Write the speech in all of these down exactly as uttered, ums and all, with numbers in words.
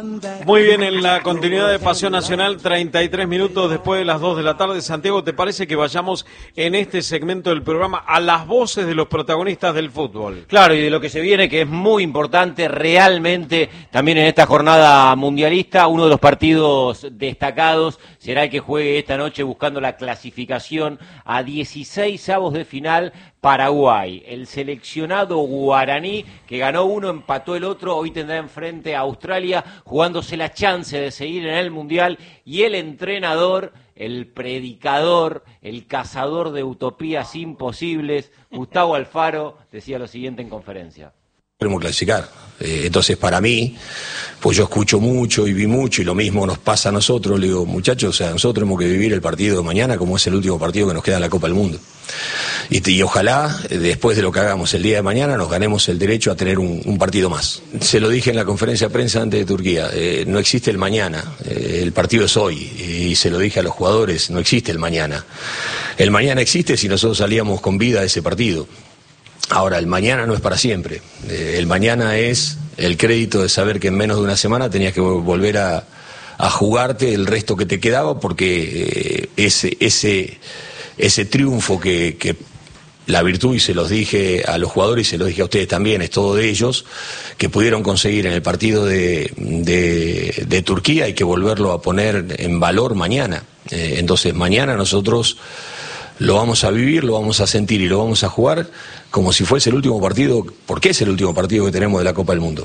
Muy bien, en la continuidad de Pasión Nacional, treinta y tres minutos después de las dos de la tarde. Santiago, ¿te parece que vayamos en este segmento del programa a las voces de los protagonistas del fútbol? Claro, y de lo que se viene, que es muy importante realmente también en esta jornada mundialista. Uno de los partidos destacados será el que juegue esta noche buscando la clasificación a dieciséis avos de final. Paraguay, el seleccionado guaraní que ganó uno, empató el otro, hoy tendrá enfrente a Australia jugándose la chance de seguir en el Mundial, y el entrenador, el predicador, el cazador de utopías imposibles, Gustavo Alfaro, decía lo siguiente en conferencia. Queremos clasificar, eh, entonces para mí, pues yo escucho mucho y vi mucho y lo mismo nos pasa a nosotros, le digo, muchachos, o sea, nosotros tenemos que vivir el partido de mañana como es el último partido que nos queda en la Copa del Mundo. Y, y ojalá, eh, después de lo que hagamos el día de mañana, nos ganemos el derecho a tener un, un partido más. Se lo dije en la conferencia de prensa antes de Turquía, eh, no existe el mañana, eh, el partido es hoy, y se lo dije a los jugadores, no existe el mañana. El mañana existe si nosotros salíamos con vida de ese partido. Ahora, el mañana no es para siempre. Eh, el mañana es el crédito de saber que en menos de una semana tenías que volver a, a jugarte el resto que te quedaba, porque eh, ese, ese, ese triunfo que, que la virtud, y se los dije a los jugadores y se los dije a ustedes también, es todo de ellos, que pudieron conseguir en el partido de, de, de Turquía, hay que volverlo a poner en valor mañana. Eh, entonces, mañana nosotros lo vamos a vivir, lo vamos a sentir y lo vamos a jugar como si fuese el último partido, porque es el último partido que tenemos de la Copa del Mundo.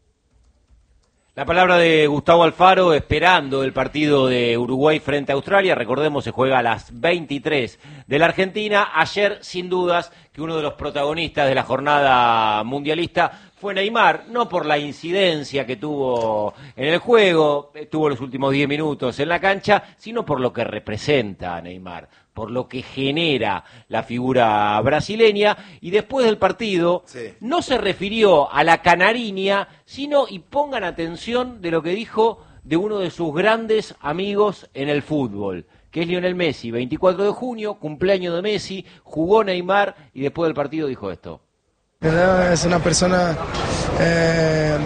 La palabra de Gustavo Alfaro esperando el partido de Uruguay frente a Australia. Recordemos, se juega a las veintitrés de la Argentina. Ayer, sin dudas, que uno de los protagonistas de la jornada mundialista fue Neymar, no por la incidencia que tuvo en el juego, tuvo los últimos diez minutos en la cancha, sino por lo que representa Neymar, por lo que genera la figura brasileña. Y después del partido, sí, no se refirió a la canariña, sino, y pongan atención de lo que dijo de uno de sus grandes amigos en el fútbol, que es Lionel Messi. veinticuatro de junio, cumpleaños de Messi, jugó Neymar y después del partido dijo esto. Es una persona eh,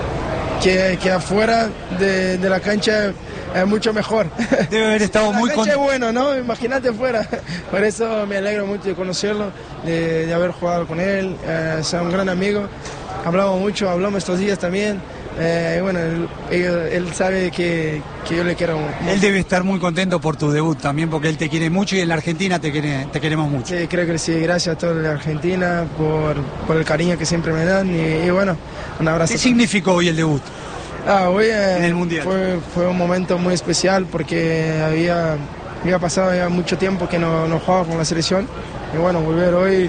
que, que afuera de, de la cancha es mucho mejor. Debe haber estado muy contento. Es bueno, ¿no? Imagínate fuera. Por eso me alegro mucho de conocerlo, de, de haber jugado con él. Eh, es un gran amigo. Hablamos mucho, hablamos estos días también. Eh, bueno, él, él, él sabe que, que yo le quiero mucho. Él debe estar muy contento por tu debut también, porque él te quiere mucho y en la Argentina te, quiere, te queremos mucho. Sí, creo que sí. Gracias a toda la Argentina por, por el cariño que siempre me dan y, y bueno, un abrazo. ¿Qué significó hoy el debut? Ah, hoy eh, en el Mundial. Fue, fue un momento muy especial porque había, había pasado ya mucho tiempo que no, no jugaba con la selección y bueno, volver hoy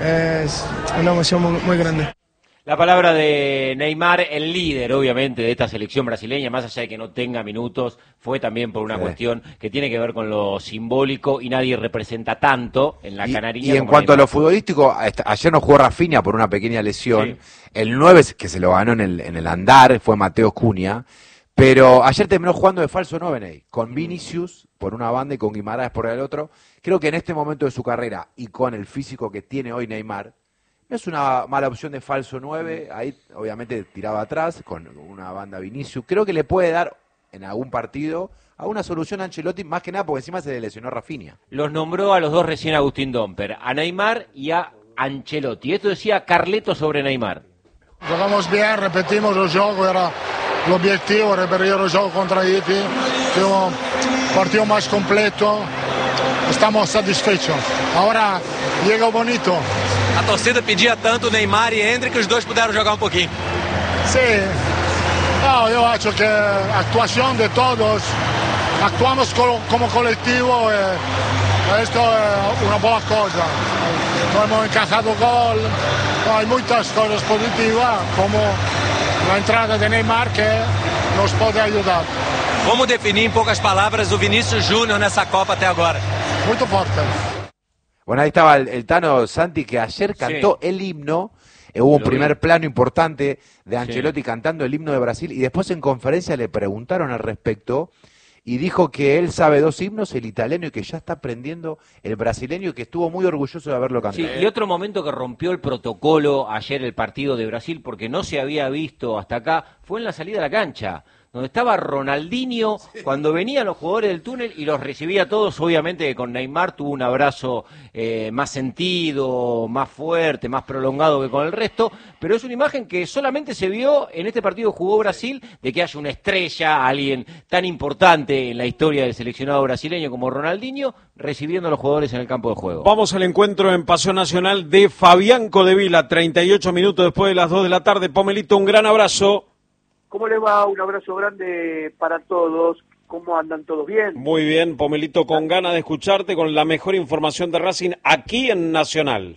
es una emoción muy, muy grande. La palabra de Neymar, el líder obviamente de esta selección brasileña, más allá de que no tenga minutos, fue también por una sí. cuestión que tiene que ver con lo simbólico y nadie representa tanto en la y, canariña. Y en cuanto Neymar. A lo futbolístico, ayer no jugó Rafinha por una pequeña lesión, sí. el nueve que se lo ganó en el, en el andar fue Mateo Cunha, pero ayer terminó jugando de falso nueve, con Vinicius por una banda y con Guimaraes por el otro. Creo que en este momento de su carrera y con el físico que tiene hoy Neymar, no es una mala opción de falso nueve, ahí obviamente tiraba atrás con una banda Vinicius. Creo que le puede dar en algún partido a una solución a Ancelotti, más que nada porque encima se le lesionó Rafinha. Los nombró a los dos recién Agustín Domper, a Neymar y a Ancelotti. Esto decía Carleto sobre Neymar. Jugamos bien, repetimos el juego, era el objetivo, repetir el juego contra Haití, un partido más completo, estamos satisfechos. Ahora llega bonito. A torcida pedia tanto Neymar e Endrick que os dois puderam jogar um pouquinho. Sí, no, yo acho que a actuación de todos, actuamos como, como colectivo, eh, esto es una buena cosa. No hemos encajado gol, no, hay muchas cosas positivas, como la entrada de Neymar que nos puede ayudar. Como definir en pocas palabras o Vinícius Júnior nessa Copa até agora? Muy fuerte. Bueno, ahí estaba el, el Tano Santi, que ayer cantó sí. el himno. Eh, hubo un Lo primer vi. plano importante de Ancelotti sí. cantando el himno de Brasil, y después en conferencia le preguntaron al respecto y dijo que él sabe dos himnos, el italiano, y que ya está aprendiendo el brasileño, y que estuvo muy orgulloso de haberlo cantado. Sí, y otro momento que rompió el protocolo ayer el partido de Brasil, porque no se había visto hasta acá, fue en la salida a la cancha, donde estaba Ronaldinho cuando venían los jugadores del túnel y los recibía a todos. Obviamente que con Neymar tuvo un abrazo eh, más sentido, más fuerte, más prolongado que con el resto, pero es una imagen que solamente se vio en este partido que jugó Brasil, de que haya una estrella, alguien tan importante en la historia del seleccionado brasileño como Ronaldinho, recibiendo a los jugadores en el campo de juego. Vamos al encuentro en Pasión Nacional de Fabián Codevila, treinta y ocho minutos después de las dos de la tarde. Pomelito, un gran abrazo. ¿Cómo le va? Un abrazo grande para todos. ¿Cómo andan todos bien? Muy bien, Pomelito, con ganas de escucharte con la mejor información de Racing aquí en Nacional.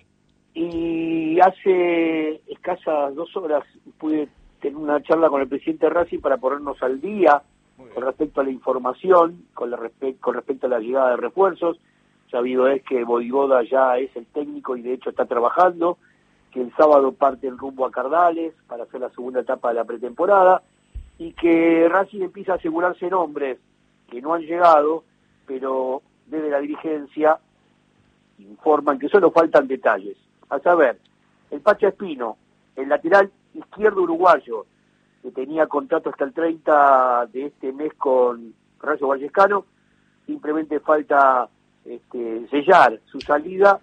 Y hace escasas dos horas pude tener una charla con el presidente de Racing para ponernos al día con respecto a la información, con, la respe- con respecto a la llegada de refuerzos. Sabido es que Voivoda ya es el técnico y de hecho está trabajando, que el sábado parte el rumbo a Cardales para hacer la segunda etapa de la pretemporada, y que Racing empieza a asegurarse nombres que no han llegado, pero desde la dirigencia informan que solo faltan detalles. A saber, el Pacha Espino, el lateral izquierdo uruguayo, que tenía contrato hasta el treinta de este mes con Rayo Vallecano, simplemente falta este, sellar su salida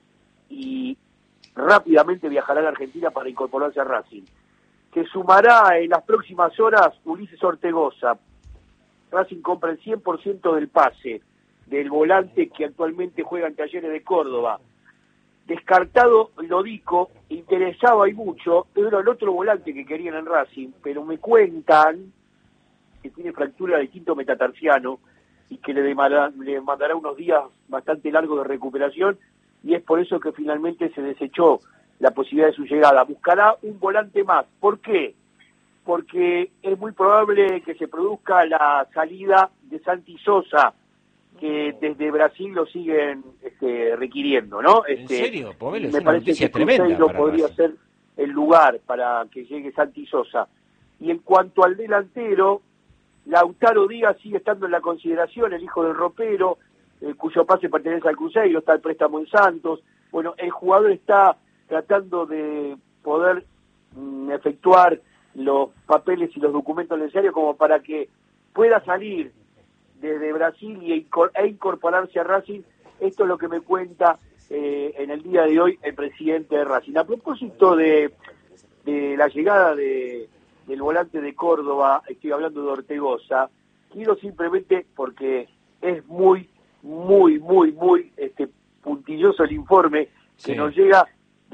y rápidamente viajará a la Argentina para incorporarse a Racing, que sumará en las próximas horas Ulises Ortegoza. Racing compra el cien por ciento del pase del volante que actualmente juega en Talleres de Córdoba. Descartado Lodico, interesaba y mucho, era el otro volante que querían en Racing, pero me cuentan que tiene fractura del quinto metatarsiano y que le demandará, le mandará unos días bastante largos de recuperación, y es por eso que finalmente se desechó la posibilidad de su llegada. Buscará un volante más. ¿Por qué? Porque es muy probable que se produzca la salida de Santi Sosa, que desde Brasil lo siguen este, requiriendo, ¿no? Este, ¿En serio? Pomelo, me es una parece noticia que tremenda Cruzeiro para podría Racing. ser el lugar para que llegue Santi Sosa. Y en cuanto al delantero, Lautaro Díaz sigue estando en la consideración, el hijo del ropero, eh, cuyo pase pertenece al Cruzeiro, está el préstamo en Santos. Bueno, el jugador está tratando de poder mm, efectuar los papeles y los documentos necesarios como para que pueda salir desde Brasil y incor- e incorporarse a Racing. Esto es lo que me cuenta eh, en el día de hoy el presidente de Racing. A propósito de, de la llegada de, del volante de Córdoba, estoy hablando de Ortegoza, quiero simplemente, porque es muy, muy, muy, muy este, puntilloso el informe que Sí. nos llega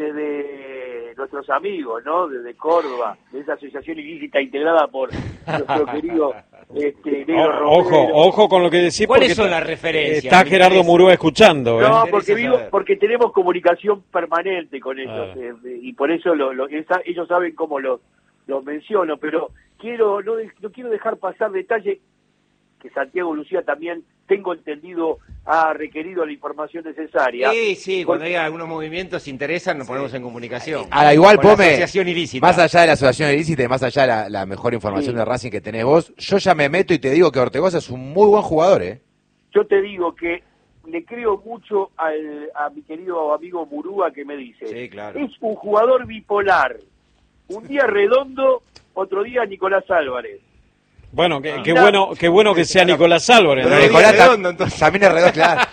desde nuestros amigos, ¿no? Desde Córdoba, de esa asociación ilícita integrada por nuestro querido este, Negro O- Romero. ojo, ojo con lo que decís. ¿Cuáles porque son está- las referencias? Está Me Gerardo interesa. Murúa escuchando, ¿eh? No, Me porque interesa digo, saber. porque tenemos comunicación permanente con ellos, Ah. eh, y por eso lo, lo- esa- ellos saben cómo los los menciono, pero quiero no, de- no quiero dejar pasar detalle que Santiago Lucía también, tengo entendido, ha requerido la información necesaria. Sí, sí, cuando Porque- hay algunos movimientos interesan, nos ponemos en comunicación. Ahora, igual, Con la Pome, asociación ilícita. más allá de la asociación ilícita y más allá de la, la mejor información Sí. de Racing que tenés vos, yo ya me meto y te digo que Ortegoza es un muy buen jugador, ¿eh? Yo te digo que le creo mucho al, a mi querido amigo Murúa, que me dice, Sí, claro. es un jugador bipolar. Un día Redondo, otro día Nicolás Álvarez. Bueno, qué, Ah. qué bueno, qué bueno que sea Nicolás Álvarez, Pero ¿no? Pero Nicolás Nicolás ta- Redondo, entonces. también es redondo, claro.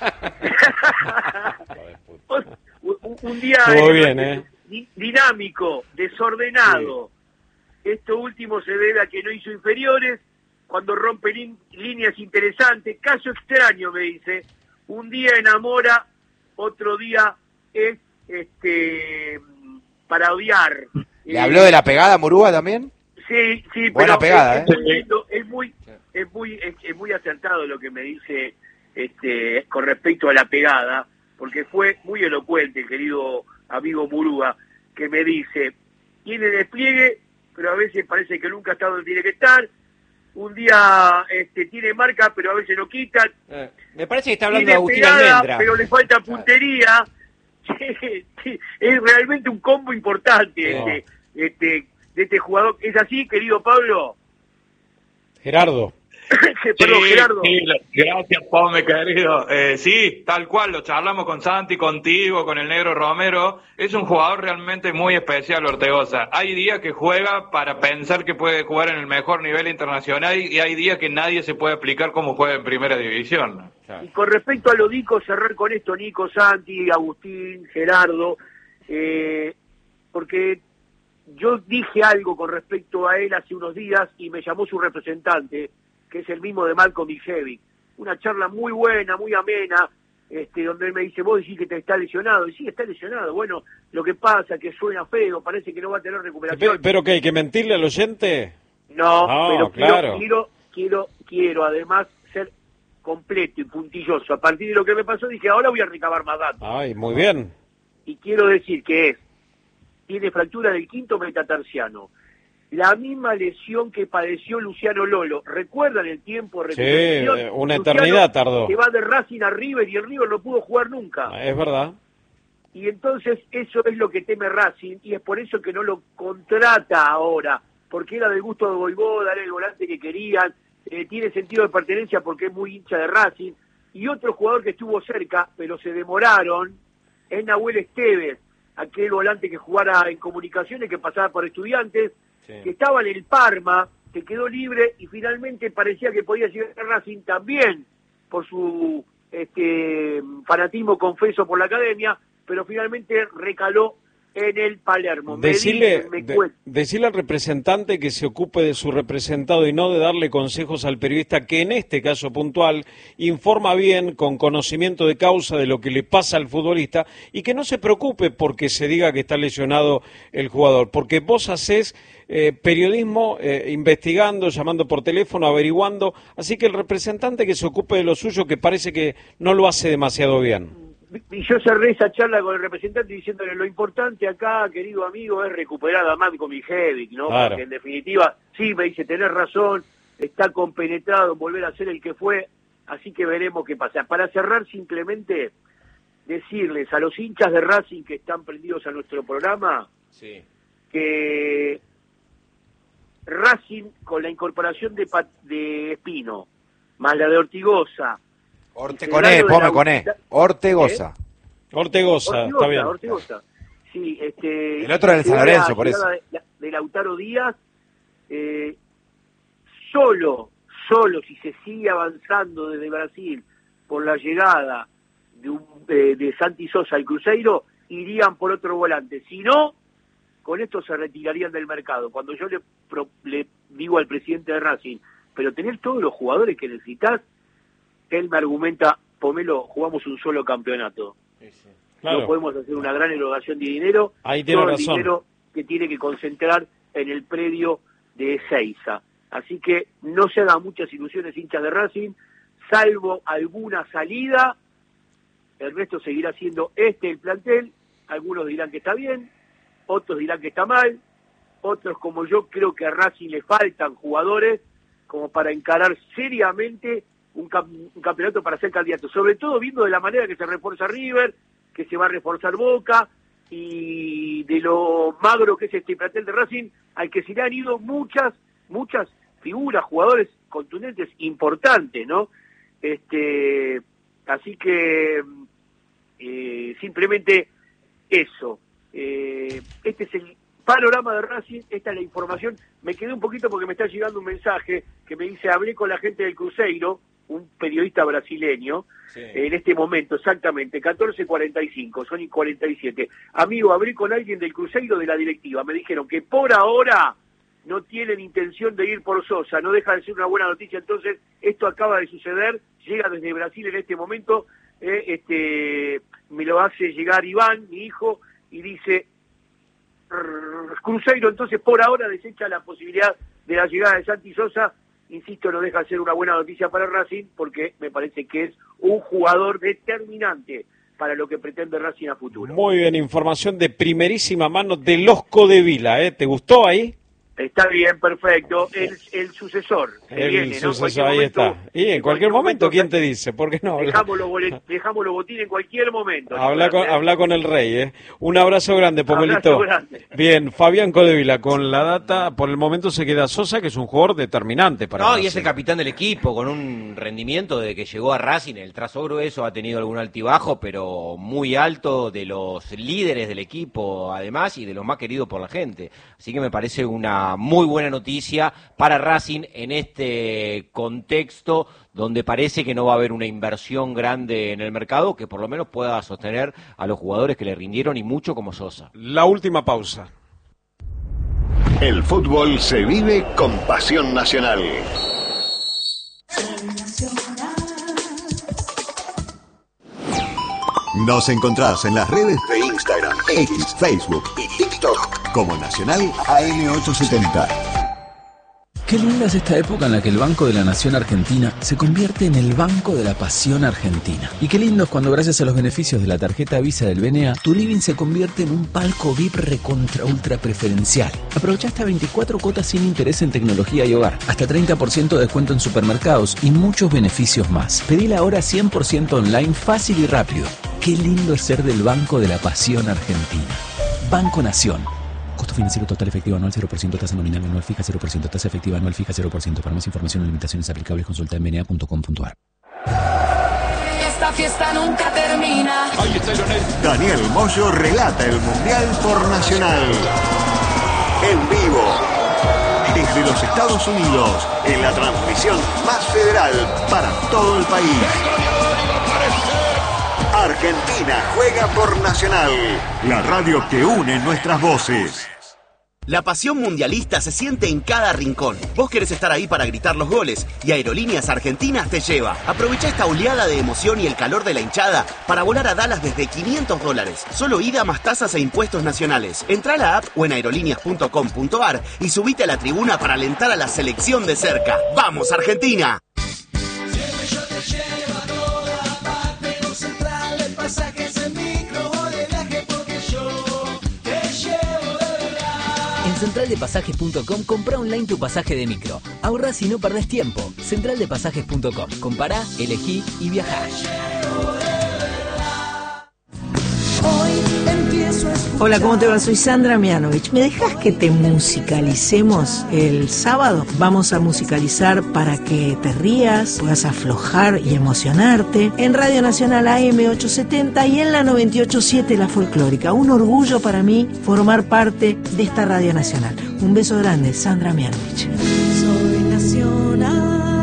un, un día Estuvo eh, bien, ¿eh? di- dinámico, desordenado. Esto último se debe a que no hizo inferiores, cuando rompe lin- líneas interesantes. Caso extraño, me dice. Un día enamora, otro día es este para odiar. ¿Le Eh, habló de la pegada a Murúa también? Sí, sí, Buena pero pegada, es, es ¿eh? muy lindo, es muy, es muy, es, es muy acertado lo que me dice este con respecto a la pegada, porque fue muy elocuente el querido amigo Murúa, que me dice, tiene despliegue, pero a veces parece que nunca ha estado donde tiene que estar. Un día este tiene marca, pero a veces lo quitan. Eh, me parece que está hablando de Tiene Agustín pegada, Almendra. pero le falta puntería. Es realmente un combo importante No. este, este, de este jugador. ¿Es así, querido Pablo? Gerardo. Perdón, Sí, Gerardo. sí, la- gracias, Pome, querido. Eh, sí, tal cual, lo charlamos con Santi, contigo, con el Negro Romero. Es un jugador realmente muy especial, Ortegoza. Hay días que juega para pensar que puede jugar en el mejor nivel internacional y hay días que nadie se puede explicar cómo juega en primera división. Y con respecto a lo Nico, cerrar con esto, Nico, Santi, Agustín, Gerardo, eh, porque yo dije algo con respecto a él hace unos días y me llamó su representante, que es el mismo de Malcolm Miljevic. Una charla muy buena, muy amena, este, donde él me dice, vos decís que te está lesionado. Y sí, está lesionado. Bueno, lo que pasa es que suena feo, parece que no va a tener recuperación. Pe- ¿Pero qué, hay que mentirle al oyente? No, No, pero claro. quiero, quiero, quiero, quiero además ser completo y puntilloso. A partir de lo que me pasó dije, ahora voy a recabar más datos. Ay, muy bien. Y quiero decir que es, tiene fractura del quinto metatarsiano. La misma lesión que padeció Luciano Lolo. ¿Recuerdan el tiempo de Sí, recuperación? eh, una Luciano, eternidad tardó. que va de Racing a River y el River no pudo jugar nunca. Es verdad. Y entonces eso es lo que teme Racing y es por eso que no lo contrata ahora, porque era del gusto de Voivoda, era el volante que querían, eh, tiene sentido de pertenencia porque es muy hincha de Racing. Y otro jugador que estuvo cerca, pero se demoraron, es Nahuel Esteves, aquel volante que jugara en Comunicaciones, que pasaba por Estudiantes, Sí. que estaba en el Parma, que quedó libre y finalmente parecía que podía llegar a Racing también por su este fanatismo confeso por la academia, pero finalmente recaló en el Palermo. Me Decirle, dicen, me de- cuentan. decirle al representante que se ocupe de su representado y no de darle consejos al periodista que en este caso puntual informa bien, con conocimiento de causa de lo que le pasa al futbolista y que no se preocupe porque se diga que está lesionado el jugador, porque vos hacés eh, periodismo eh, investigando, llamando por teléfono, averiguando, así que el representante que se ocupe de lo suyo, que parece que no lo hace demasiado bien. Y yo cerré esa charla con el representante diciéndole lo importante acá, querido amigo, es recuperar a Malcolm Miljevic, ¿no? Claro. Porque en definitiva, sí, me dice, tenés razón, está compenetrado en volver a ser el que fue, así que veremos qué pasa. Para cerrar, simplemente decirles a los hinchas de Racing que están prendidos a nuestro programa, Sí. que Racing, con la incorporación de, Pa- de Espino, más la de Ortigosa, Orte y con E, Gerardo de pome la con E. Unidad- Ortegoza. Ortegoza, está bien. Ortigosa, Ortigosa. Sí, este, El otro era el San llegada- Lorenzo, por llegada eso. De, de Lautaro Díaz, eh, solo, solo si se sigue avanzando desde Brasil por la llegada de, un, eh, de Santi Sosa al Cruzeiro, irían por otro volante. Si no, con esto se retirarían del mercado. Cuando yo le, pro- le digo al presidente de Racing, pero tenés todos los jugadores que necesitas, él me argumenta, Pomelo, jugamos un solo campeonato. Claro. No podemos hacer una gran erogación de dinero, Ahí tiene todo el razón. dinero que tiene que concentrar en el predio de Ezeiza. Así que no se hagan muchas ilusiones hinchas de Racing, salvo alguna salida, el resto seguirá siendo este el plantel, algunos dirán que está bien, otros dirán que está mal, otros como yo creo que a Racing le faltan jugadores como para encarar seriamente un, cam- un campeonato para ser candidato, sobre todo viendo de la manera que se refuerza River, que se va a reforzar Boca y de lo magro que es este plantel de Racing, al que se le han ido muchas, muchas figuras, jugadores contundentes, importantes, ¿no? Este, así que eh, simplemente eso. Eh, este es el panorama de Racing, esta es la información. Me quedé un poquito porque me está llegando un mensaje que me dice, hablé con la gente del Cruzeiro, un periodista brasileño, Sí. en este momento, exactamente, catorce cuarenta y cinco, son y cuarenta y siete. Amigo, hablé con alguien del Cruzeiro de la directiva, me dijeron que por ahora no tienen intención de ir por Sosa, no deja de ser una buena noticia, entonces esto acaba de suceder, llega desde Brasil en este momento, eh, este me lo hace llegar Iván, mi hijo, y dice, Cruzeiro entonces por ahora desecha la posibilidad de la llegada de Santi Sosa. Insisto, no deja de ser una buena noticia para Racing porque me parece que es un jugador determinante para lo que pretende Racing a futuro. Muy bien, información de primerísima mano de los Codevila, ¿eh? ¿Te gustó ahí? Está bien, perfecto. El, el sucesor. El viene, sucesor, ¿no? ahí momento, está. Y en, en cualquier momento, momento, ¿quién te dice? ¿Por qué no? Dejamos los, bolet, dejamos los botines en cualquier momento. Habla con, habla con el rey, ¿eh? Un abrazo grande, Pomelito. Abrazo grande. Bien, Fabián Codevila, con la data, por el momento se queda Sosa, que es un jugador determinante para No, Racing. Y es el capitán del equipo, con un rendimiento desde que llegó a Racing. El trazo grueso ha tenido algún altibajo, pero muy alto, de los líderes del equipo, además, y de los más queridos por la gente. Así que me parece una muy buena noticia para Racing en este contexto donde parece que no va a haber una inversión grande en el mercado que por lo menos pueda sostener a los jugadores que le rindieron y mucho como Sosa. La última pausa. El fútbol se vive con pasión nacional. Nos encontrás en las redes de Instagram, X, Facebook y TikTok como Nacional A M ochocientos setenta. Qué linda es esta época en la que el Banco de la Nación Argentina se convierte en el Banco de la Pasión Argentina. Y qué lindo es cuando gracias a los beneficios de la tarjeta Visa del B N A, tu living se convierte en un palco V I P recontra ultra preferencial. Aprovecha hasta veinticuatro cuotas sin interés en tecnología y hogar, hasta treinta por ciento de descuento en supermercados y muchos beneficios más. Pedí la hora cien por ciento online, fácil y rápido. Qué lindo es ser del Banco de la Pasión Argentina. Banco Nación. Costo financiero total efectivo anual cero por ciento, tasa nominal anual fija cero por ciento, tasa efectiva anual fija cero por ciento. Para más información o limitaciones aplicables, consulta en b n a punto com punto a r. Esta fiesta nunca termina. Daniel Moyo relata el Mundial por Nacional. En vivo. Desde los Estados Unidos, en la transmisión más federal para todo el país. Argentina juega por Nacional, la radio que une nuestras voces. La pasión mundialista se siente en cada rincón. Vos querés estar ahí para gritar los goles y Aerolíneas Argentinas te lleva. Aprovecha esta oleada de emoción y el calor de la hinchada para volar a Dallas desde quinientos dólares. Solo ida más tasas e impuestos nacionales. Entrá a la app o en aerolíneas punto com punto a r y subite a la tribuna para alentar a la selección de cerca. ¡Vamos, Argentina! En central de pasajes punto com comprá online tu pasaje de micro. Ahorrás y no perdés tiempo. central de pasajes punto com. Compará, elegí y viajá. Hola, ¿cómo te va? Soy Sandra Mianovich. ¿Me dejas que te musicalicemos el sábado? Vamos a musicalizar para que te rías, puedas aflojar y emocionarte en Radio Nacional A M ochocientos setenta y en la noventa y ocho punto siete La Folclórica. Un orgullo para mí formar parte de esta Radio Nacional. Un beso grande, Sandra Mianovich. Soy Nacional.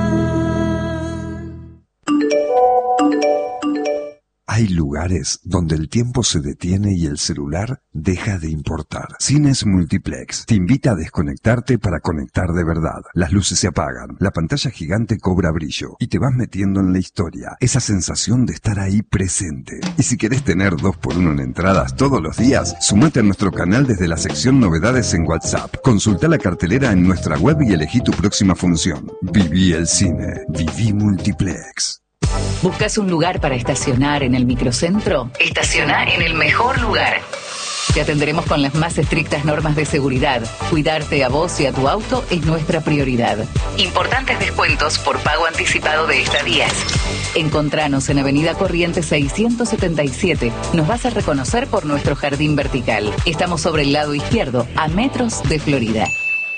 Hay lugares donde el tiempo se detiene y el celular deja de importar. Cines Multiplex te invita a desconectarte para conectar de verdad. Las luces se apagan, la pantalla gigante cobra brillo y te vas metiendo en la historia. Esa sensación de estar ahí presente. Y si querés tener dos por uno en entradas todos los días, sumate a nuestro canal desde la sección Novedades en WhatsApp. Consulta la cartelera en nuestra web y elegí tu próxima función. Viví el cine. Viví Multiplex. ¿Buscas un lugar para estacionar en el microcentro? Estaciona en el mejor lugar. Te atenderemos con las más estrictas normas de seguridad. Cuidarte a vos y a tu auto es nuestra prioridad. Importantes descuentos por pago anticipado de estadías. Encontranos en Avenida Corrientes seiscientos setenta y siete. Nos vas a reconocer por nuestro jardín vertical. Estamos sobre el lado izquierdo, a metros de Florida.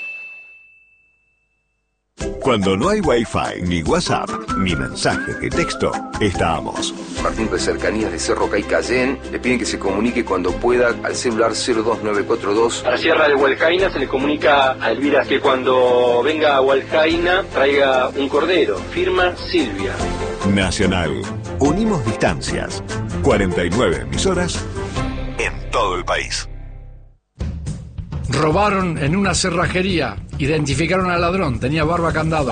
Cuando no hay Wi-Fi, ni WhatsApp, ni mensajes de texto, estamos. Martín de Cercanías de Cerro Caycayén le piden que se comunique cuando pueda al celular cero dos nueve cuatro dos. A la Sierra de Hualcaina se le comunica a Elvira que cuando venga a Hualcaina traiga un cordero. Firma Silvia. Nacional. Unimos distancias. cuarenta y nueve emisoras en todo el país. Robaron en una cerrajería. Identificaron al ladrón. Tenía barba candado.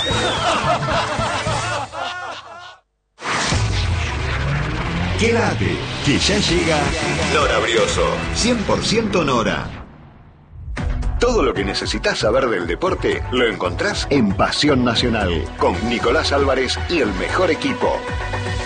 Quédate, que ya llega Nora Brioso. cien por ciento Nora. Todo lo que necesitas saber del deporte lo encontrás en Pasión Nacional con Nicolás Álvarez y el mejor equipo.